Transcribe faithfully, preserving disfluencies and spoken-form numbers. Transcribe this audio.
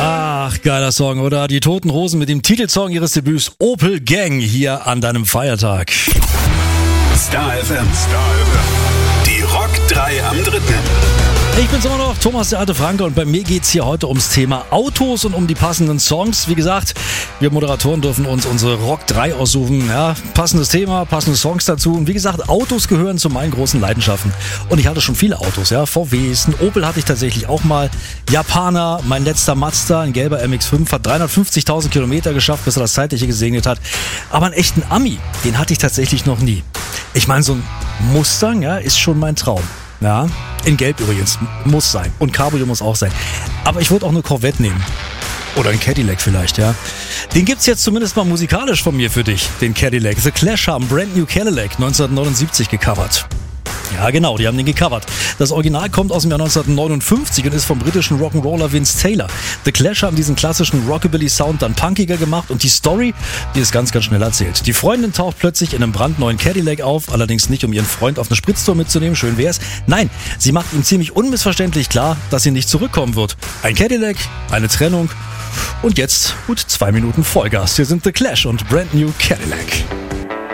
Ach, geiler Song, oder? Die Toten Hosen mit dem Titelsong ihres Debüts Opel Gang hier an deinem Feiertag. Star F M. Star F M. Die Rock drei am dritten. Ich bin's immer noch, Thomas der alte Franke, und bei mir geht's hier heute ums Thema Autos und um die passenden Songs. Wie gesagt, wir Moderatoren dürfen uns unsere Rock drei aussuchen. Ja, passendes Thema, passende Songs dazu. Und wie gesagt, Autos gehören zu meinen großen Leidenschaften. Und ich hatte schon viele Autos, ja. V Ws, ein Opel hatte ich tatsächlich auch mal. Japaner, mein letzter Mazda, ein gelber M X fünf, hat dreihundertfünfzigtausend Kilometer geschafft, bis er das Zeitliche gesegnet hat. Aber einen echten Ami, den hatte ich tatsächlich noch nie. Ich meine, so ein Mustang, ja, ist schon mein Traum. Ja, in Gelb übrigens, muss sein. Und Cabrio muss auch sein. Aber ich würde auch eine Corvette nehmen. Oder ein Cadillac vielleicht, ja. Den gibt's jetzt zumindest mal musikalisch von mir für dich, den Cadillac. The Clash haben Brand New Cadillac neunzehnhundertneunundsiebzig gecovert. Ja, genau, die haben den gecovert. Das Original kommt aus dem Jahr neunzehnhundertneunundfünfzig und ist vom britischen Rock'n'Roller Vince Taylor. The Clash haben diesen klassischen Rockabilly-Sound dann punkiger gemacht und die Story, die ist ganz, ganz schnell erzählt. Die Freundin taucht plötzlich in einem brandneuen Cadillac auf, allerdings nicht, um ihren Freund auf eine Spritztour mitzunehmen, schön wär's. Nein, sie macht ihm ziemlich unmissverständlich klar, dass sie nicht zurückkommen wird. Ein Cadillac, eine Trennung und jetzt gut zwei Minuten Vollgas. Hier sind The Clash und Brand New Cadillac.